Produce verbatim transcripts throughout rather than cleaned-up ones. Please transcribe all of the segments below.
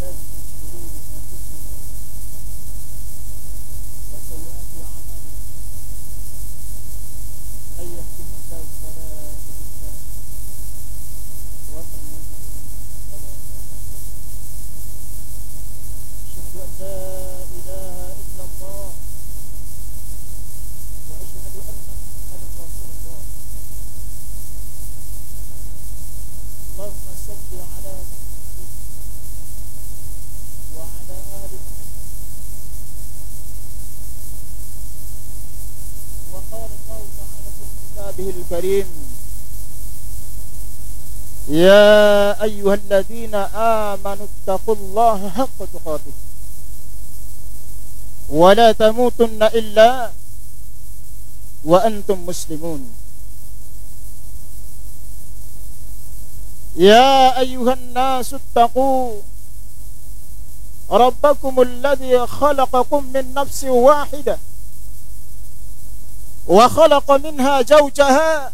بالله من شرور أنفسنا وسيئات أعمالنا من يهده الله فلا مضل له ومن يضلل فلا هادي له أشهد أن لا إله إلا الله وأشهد أن محمدا رسول الله اللهم صل على محمد وعلى آل محمد وقال الله تعالى في كتابه الكريم يا أيها الذين آمنوا اتقوا الله حق تقاته ولا تموتن إلا وأنتم مسلمون يا أيها الناس اتقوا ربكم الذي خلقكم من نفس واحدة وخلق منها زوجها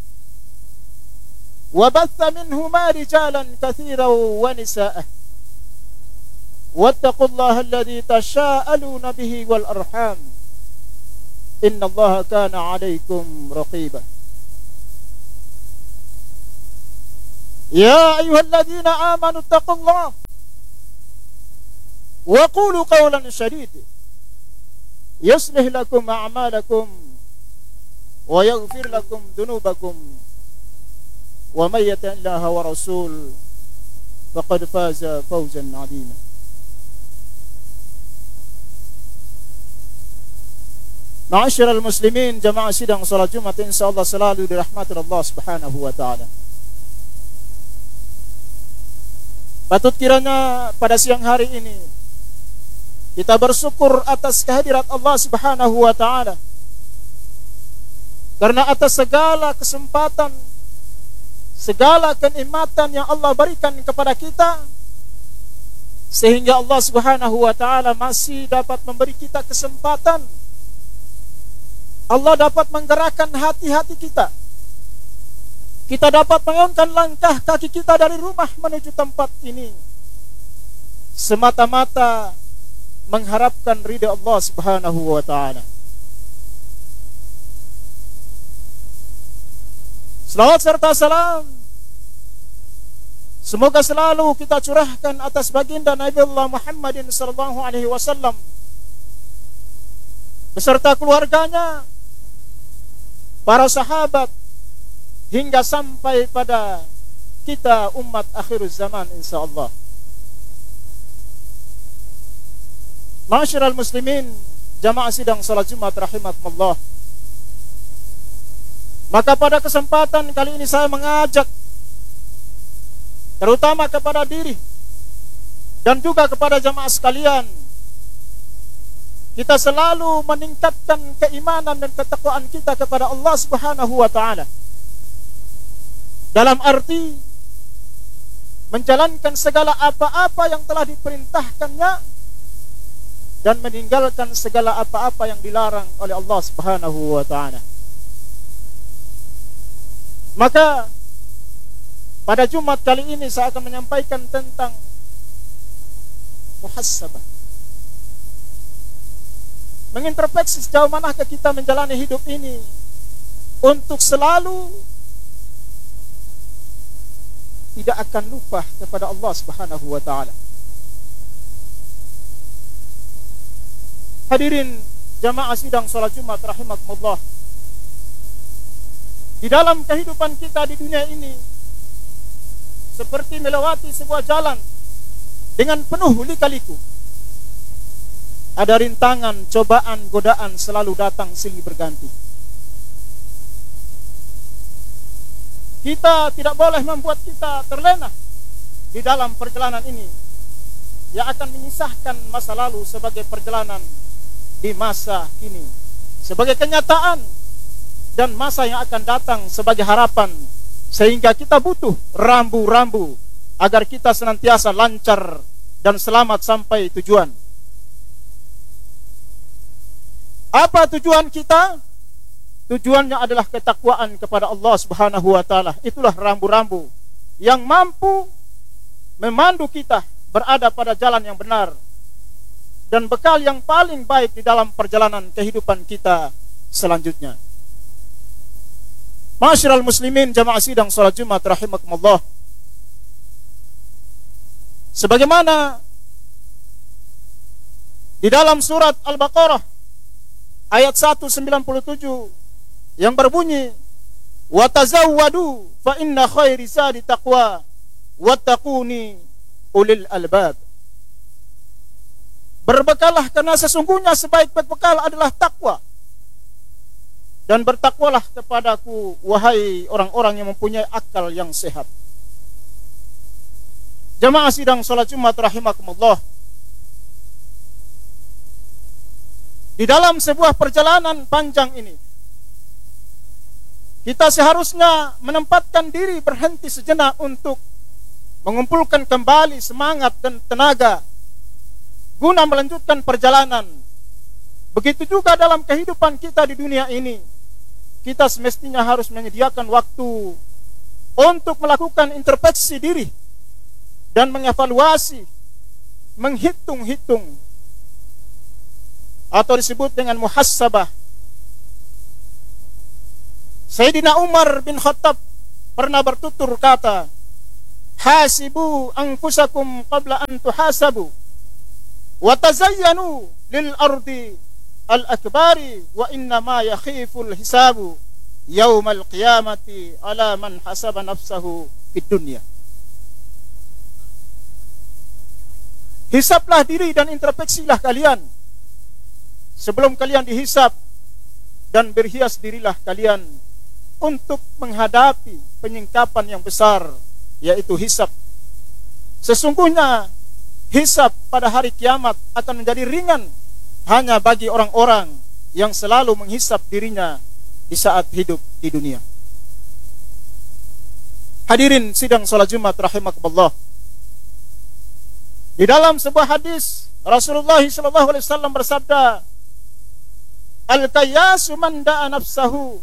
وبث منهما رجالا كثيرا ونساء واتقوا الله الذي تساءلون به والأرحام إن الله كان عليكم رقيبا يا أيها الذين آمنوا اتقوا الله وقولوا قولا سديدا يصلح لكم أعمالكم ويغفر لكم ذنوبكم ومن يطع الله ورسوله فقد فاز فوزا عظيما Ma'asyiral muslimin, jamaah sidang salat Jumat insyaallah selalu dirahmati Allah Subhanahu wa taala. Patut kiranya pada siang hari ini kita bersyukur atas kehadirat Allah Subhanahu wa taala. Karena atas segala kesempatan, segala kenikmatan yang Allah berikan kepada kita, sehingga Allah Subhanahu wa taala masih dapat memberi kita kesempatan. Allah dapat menggerakkan hati-hati kita. Kita dapat mengayunkan langkah kaki kita dari rumah menuju tempat ini semata-mata mengharapkan ridha Allah Subhanahu wa taala. Selawat serta salam semoga selalu kita curahkan atas baginda Nabi Allah Muhammadin sallallahu alaihi wasallam beserta keluarganya, para sahabat, hingga sampai pada kita umat akhir zaman insyaallah. Ma'asyiral muslimin, jamaah sidang salat Jumat rahimakumullah. Maka pada kesempatan kali ini saya mengajak terutama kepada diri dan juga kepada jamaah sekalian, kita selalu meningkatkan keimanan dan ketakwaan kita kepada Allah Subhanahu wa taala. Dalam arti menjalankan segala apa-apa yang telah diperintahkannya dan meninggalkan segala apa-apa yang dilarang oleh Allah Subhanahu wa taala. Maka pada Jumat kali ini saya akan menyampaikan tentang muhasabah. Mengintrospeksi sejauh manakah kita menjalani hidup ini untuk selalu tidak akan lupa kepada Allah Subhanahu wa taala. Hadirin jamaah sidang salat Jumat rahimakumullah. Di dalam kehidupan kita di dunia ini seperti melewati sebuah jalan dengan penuh lika-liku. Ada rintangan, cobaan, godaan selalu datang silih berganti. Kita tidak boleh membuat kita terlena di dalam perjalanan ini yang akan menyisahkan masa lalu sebagai perjalanan di masa kini, sebagai kenyataan, dan masa yang akan datang sebagai harapan, sehingga kita butuh rambu-rambu agar kita senantiasa lancar dan selamat sampai tujuan. Apa tujuan kita? Tujuannya adalah ketakwaan kepada Allah Subhanahu wa taala. Itulah rambu-rambu yang mampu memandu kita berada pada jalan yang benar dan bekal yang paling baik di dalam perjalanan kehidupan kita selanjutnya. Ma'asyiral muslimin jamaah sidang salat Jumat rahimakumullah. Sebagaimana di dalam surat Al-Baqarah ayat seratus sembilan puluh tujuh yang berbunyi, wa tazawwadu fa inna khairi zadi taqwa wattaquni ulil albab. Berbekalah karena sesungguhnya sebaik-baik bekal adalah takwa. Dan bertakwalah kepadaku wahai orang-orang yang mempunyai akal yang sehat. Jamaah sidang salat Jumat rahimakumullah. Di dalam sebuah perjalanan panjang ini, kita seharusnya menempatkan diri berhenti sejenak untuk mengumpulkan kembali semangat dan tenaga guna melanjutkan perjalanan. Begitu juga dalam kehidupan kita di dunia ini, kita semestinya harus menyediakan waktu untuk melakukan introspeksi diri dan mengevaluasi, menghitung-hitung, atau disebut dengan muhasabah. Sayyidina Umar bin Khattab pernah bertutur kata, hasibu anfusakum qabla an tuhasabu wa tazayyanu lil ardi al akbari wa inna ma yakhiful hisabu yaumal qiyamati ala man hasaba nafsahu fid dunya. Hisablah diri dan introspeksilah kalian sebelum kalian dihisab, dan berhias dirilah kalian untuk menghadapi penyingkapan yang besar, yaitu hisab. Sesungguhnya hisab pada hari kiamat akan menjadi ringan hanya bagi orang-orang yang selalu menghisab dirinya di saat hidup di dunia. Hadirin sidang salat Jumat rahimakumullah. Di dalam sebuah hadis Rasulullah sallallahu alaihi wasallam bersabda, al-kayyasu man da'a nafsahu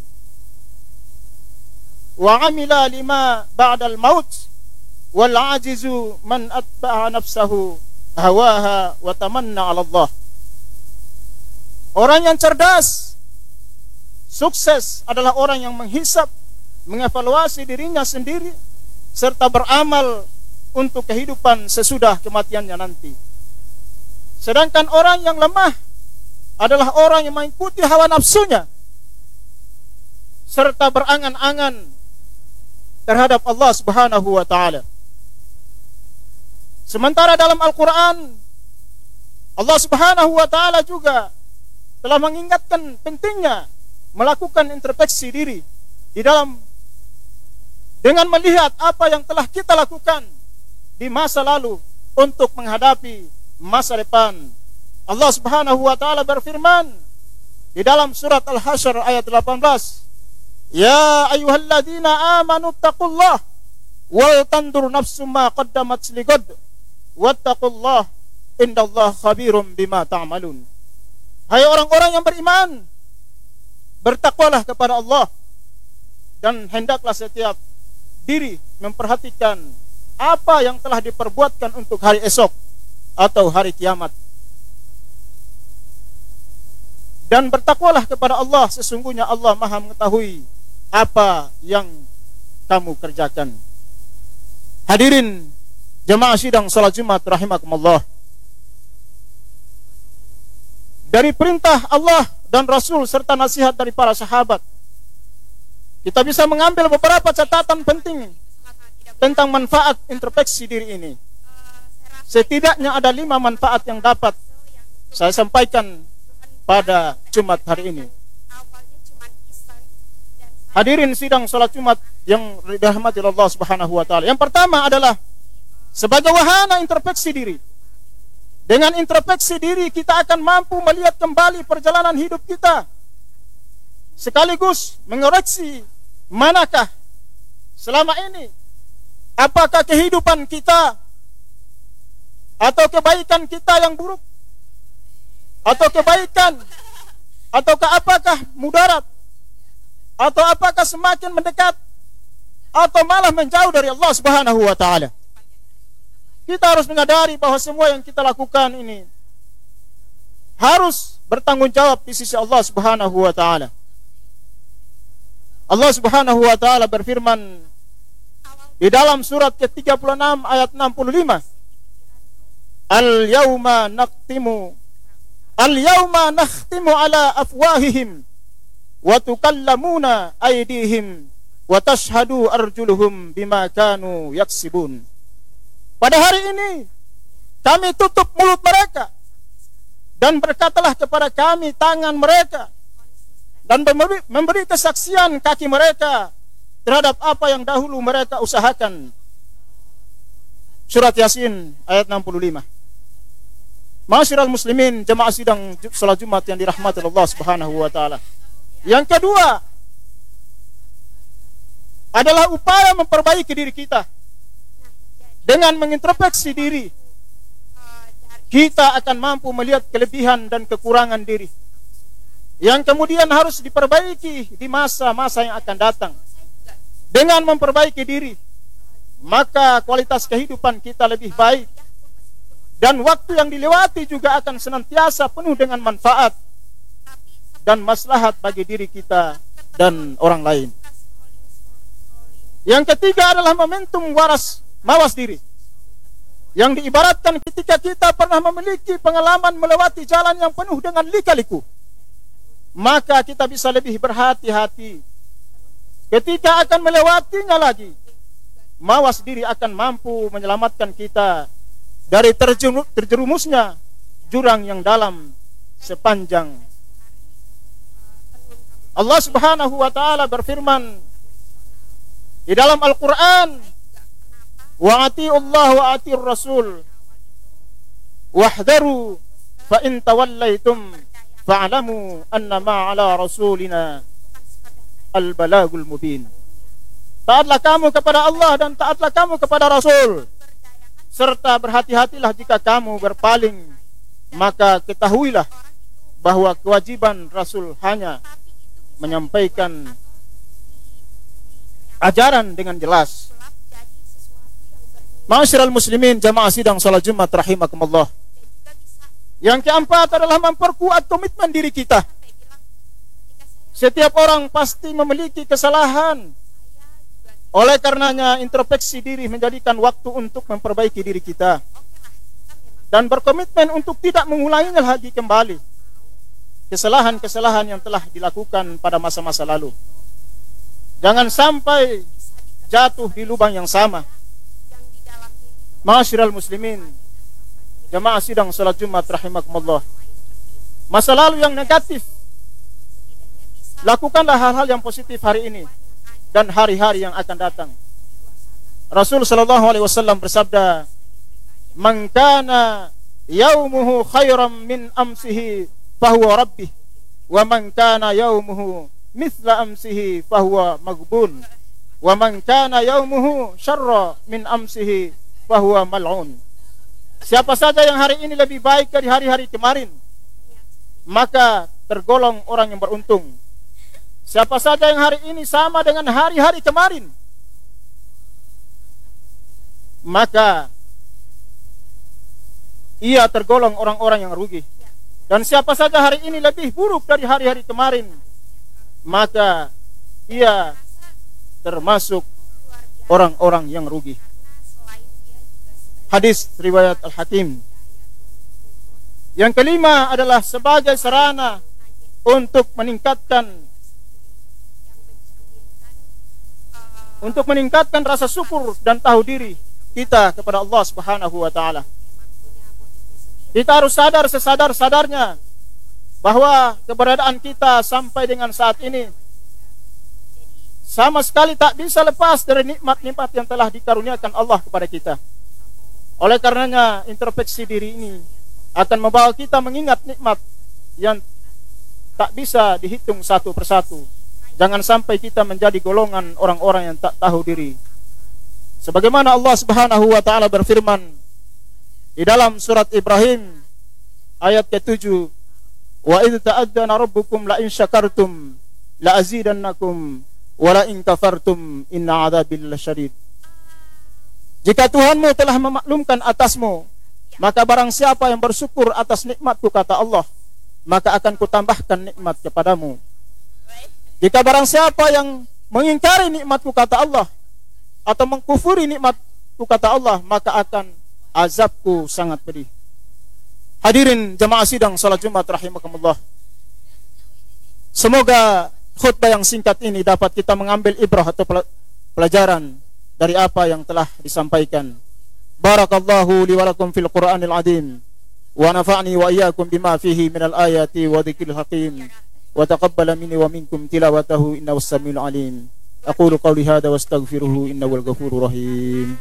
wa amila lima ba'dal maut wal ajizu man atba'a nafsahu hawaha wa tamanna 'ala Allah. Orang yang cerdas, sukses adalah orang yang menghisap, mengevaluasi dirinya sendiri serta beramal untuk kehidupan sesudah kematiannya nanti. Sedangkan orang yang lemah adalah orang yang mengikuti hawa nafsunya serta berangan-angan terhadap Allah Subhanahu wa taala. Sementara dalam Al-Qur'an Allah Subhanahu wa taala juga telah mengingatkan pentingnya melakukan introspeksi diri di dalam dengan melihat apa yang telah kita lakukan di masa lalu untuk menghadapi masa depan. Allah Subhanahu wa taala berfirman di dalam surat Al-Hasyr ayat delapan belas, ya ayyuhalladzina amanu taqullaha wal tandur nafsum ma qaddamat ligad wattaqullaha innallaha khabirum bima ta'malun. Hai orang-orang yang beriman, bertakwalah kepada Allah dan hendaklah setiap diri memperhatikan apa yang telah diperbuatkan untuk hari esok atau hari kiamat. Dan bertakwalah kepada Allah, sesungguhnya Allah Maha mengetahui apa yang kamu kerjakan. Hadirin jemaah sidang salat Jumat rahimakumullah. Dari perintah Allah dan Rasul serta nasihat dari para sahabat, kita bisa mengambil beberapa catatan penting tentang manfaat introspeksi diri ini. Setidaknya ada lima manfaat yang dapat saya sampaikan pada Jumat hari ini. Hadirin sidang salat Jumat yang dirahmati Allah Subhanahu wa taala. Yang pertama adalah sebagai wahana introspeksi diri. Dengan introspeksi diri kita akan mampu melihat kembali perjalanan hidup kita, sekaligus mengoreksi manakah selama ini, apakah kehidupan kita atau kebaikan kita yang buruk, atau kebaikan, ataukah apakah mudarat, atau apakah semakin mendekat atau malah menjauh dari Allah Subhanahu wa taala. kita harus menyadari bahwa semua yang kita lakukan ini harus bertanggung jawab di sisi Allah Subhanahu wa taala. Allah Subhanahu wa taala berfirman di dalam surat ke tiga puluh enam ayat enam puluh lima, Al-yawma naqtimu Al-yawma nakhtimu ala afwahihim wa tukallamuna aydihim wa tashhadu arjuluhum bima kanu yaksibun. Pada hari ini kami tutup mulut mereka dan berkatalah kepada kami tangan mereka, dan memberi, memberi kesaksian kaki mereka terhadap apa yang dahulu mereka usahakan. Surat Yasin ayat enam puluh lima. Ma'asyiral muslimin, jemaah sidang salat Jumat yang dirahmati Allah Subhanahu wa taala. Yang kedua adalah upaya memperbaiki diri kita. Dengan mengintrospeksi diri, kita akan mampu melihat kelebihan dan kekurangan diri yang kemudian harus diperbaiki di masa-masa yang akan datang. Dengan memperbaiki diri, maka kualitas kehidupan kita lebih baik, dan waktu yang dilewati juga akan senantiasa penuh dengan manfaat dan maslahat bagi diri kita dan orang lain. Yang ketiga adalah momentum waras mawas diri, yang diibaratkan ketika kita pernah memiliki pengalaman melewati jalan yang penuh dengan lika-liku, maka kita bisa lebih berhati-hati ketika akan melewatinya lagi. Mawas diri akan mampu menyelamatkan kita dari terjerumusnya jurang yang dalam sepanjang. Allah Subhanahu wa taala berfirman di dalam Al-Qur'an, wa ati'ullah wa ati'ur rasul wahdharu fa in tawallaitum fa'lamu annama 'ala rasulina al-balagul mubin. Taatlah kamu kepada Allah dan taatlah kamu kepada Rasul, serta berhati-hatilah jika kamu berpaling, maka ketahuilah bahwa kewajiban Rasul hanya menyampaikan ajaran dengan jelas. Ma'asyiral muslimin, jamaah sidang salat Jumat rahimakumullah. Yang keempat adalah memperkuat komitmen diri kita. Setiap orang pasti memiliki kesalahan. Oleh karenanya introspeksi diri menjadikan waktu untuk memperbaiki diri kita dan berkomitmen untuk tidak mengulanginya lagi kembali kesalahan-kesalahan yang telah dilakukan pada masa-masa lalu. Jangan sampai jatuh di lubang yang sama. Ma'asyiral muslimin, jamaah sidang salat Jumat rahimakumullah. Masa lalu yang negatif, lakukanlah hal-hal yang positif hari ini dan hari-hari yang akan datang. Rasul sallallahu alaihi wasallam bersabda, "Man kana yaumuhu khairan min amsihi fahuwa rabbih, wa man kana yaumuhu mithla amsihi fahuwa maghbun, wa man kana yaumuhu syarra min amsihi fahuwa mal'un." Siapa saja yang hari ini lebih baik dari hari-hari kemarin, maka tergolong orang yang beruntung. Siapa saja yang hari ini sama dengan hari-hari kemarin, maka ia tergolong orang-orang yang rugi. Dan siapa saja hari ini lebih buruk dari hari-hari kemarin, maka ia termasuk orang-orang yang rugi. Hadis riwayat Al-Hakim. Yang kelima adalah sebagai sarana untuk meningkatkan untuk meningkatkan rasa syukur dan tahu diri kita kepada Allah Subhanahu wa taala. Kita harus sadar sesadar-sadarnya bahwa keberadaan kita sampai dengan saat ini sama sekali tak bisa lepas dari nikmat-nikmat yang telah dikaruniakan Allah kepada kita. Oleh karenanya introspeksi diri ini akan membawa kita mengingat nikmat yang tak bisa dihitung satu persatu. Jangan sampai kita menjadi golongan orang-orang yang tak tahu diri. Sebagaimana Allah Subhanahu wa taala berfirman di dalam surat Ibrahim ayat ketujuh, "Wa idz ta'adzana rabbukum la in syakartum la azidannakum wa la in kafartum inna 'adzabi lasyadid." Wa idz ta'adzana rabbukum la in syakartum la azidannakum wa la in kafartum inna 'adzabi lasyadid. Wa idz ta'adzana rabbukum la in syakartum la azidannakum wa la in kafartum inna 'adzabi lasyadid. Wa idz ta'adzana rabbukum la in syakartum la azidannakum wa la in kafartum inna 'adzabi lasyadid. Jika Tuhanmu telah memaklumkan atasmu, maka barang siapa yang bersyukur atas nikmatku, kata Allah, maka akan kutambahkan nikmat kepadamu. Jika barang siapa yang mengingkari nikmatku, kata Allah, atau mengkufuri nikmatku, kata Allah, maka akan azabku sangat pedih. Hadirin jamaah sidang salat Jumat rahimakumullah. Semoga khutbah yang singkat ini dapat kita mengambil ibrah atau pelajaran dari apa yang telah disampaikan. Barakallahu li wa lakum fil Qur'anil azim wa nafa'ni wa iyyakum bima fihi minal ayati wa dzikril hakim wa taqabbala minni wa minkum tilawatahu innahu as-samiul alim. Aqulu qawli hadza wastaghfiruhu innahu al-ghafurur rahim.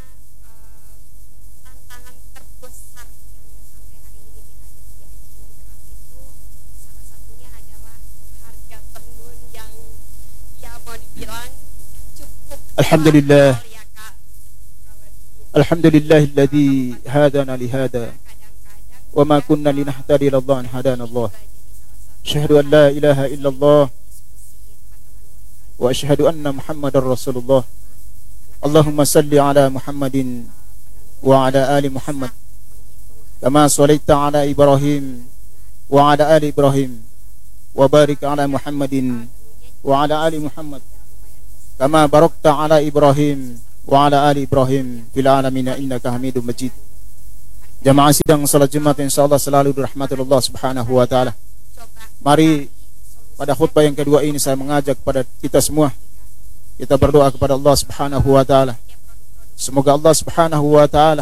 Alhamdulillah. Alhamdulillahilladzi hadana lihada wa ma kunna linahtadiya lawla an hadana Allah. Asyhadu an la ilaha illallah wa asyhadu anna Muhammadar Rasulullah. Allahumma salli ala Muhammadin wa ala ali Muhammad kama shallaita ala Ibrahim wa ala ali Ibrahim wa barik ala Muhammadin wa ala ali Muhammad kama barakta ala Ibrahim wa ala ali Ibrahim fil alamin innaka Hamidum Majid. Jamaah sidang salat Jumat insyaallah selalu dirahmati Allah Subhanahu wa taala. Mari pada khutbah yang kedua ini saya mengajak kepada kita semua, kita berdoa kepada Allah Subhanahu wa taala. Semoga Allah Subhanahu wa taala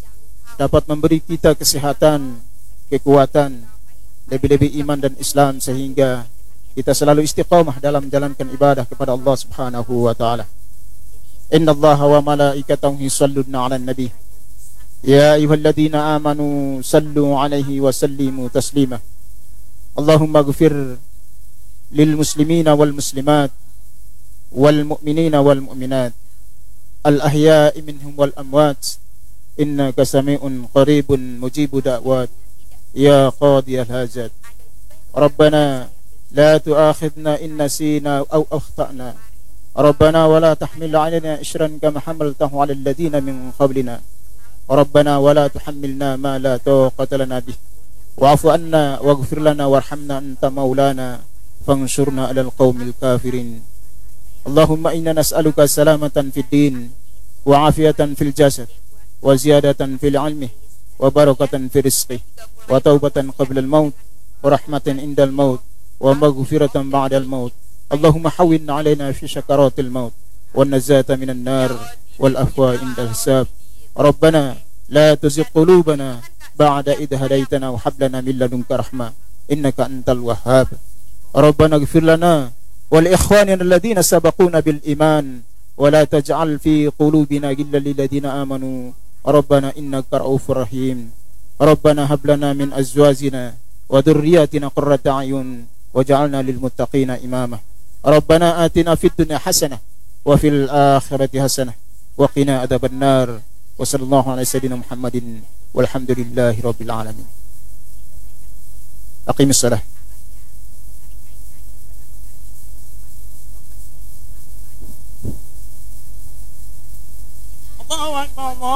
dapat memberi kita kesehatan, kekuatan, lebih-lebih iman dan Islam sehingga kita selalu istiqamah dalam menjalankan ibadah kepada Allah Subhanahu wa taala. Inna Allaha wa malaikatahu yusalluna 'alan nabi. Ya ayyuhalladzina amanu sallu 'alaihi wa sallimu taslima. Allahumma ighfir lil muslimina wal muslimat wal mu'minina wal mu'minat al ahya'i minhum wal amwat innaka sami'un qaribun mujibu da'wat ya qadiyal hajat. Rabbana la tu'akhidna in nasina aw akhtana. ربنا ولا تحمل علينا إشرا كما حملته على الذين من قبلنا ربنا ولا تحملنا ما لا طاقة لنا به واعف عنا واغفر لنا وارحمنا أنت مولانا فانصرنا على القوم الكافرين. اللهم إنا نسألك سلامة في الدين وعافية في الجسد وزيادة في العلم وبركة في رزقه وتوبة قبل الموت ورحمة عند الموت ومغفرة بعد الموت. اللهم حوّن علينا في شكرات الموت والنجاة من النار والأفوى عند الحساب. ربنا لا تزغ قلوبنا بعد إذ هديتنا وهب لنا من لدنك رحمة إنك أنت الوهاب. ربنا اغفر لنا ولإخواننا الذين سبقونا بالإيمان ولا تجعل في قلوبنا غلا للذين آمنوا ربنا إنك رؤوف رحيم. ربنا هب لنا من أزواجنا وذرياتنا قرة أعين وجعلنا للمتقين إماما. ربنا آتنا في الدنيا حسنة وفي الآخرة حسنة وقنا عذاب النار. وصلى الله على سيدنا محمد والحمد لله رب العالمين. أقيم الصلاة. الله أكبر.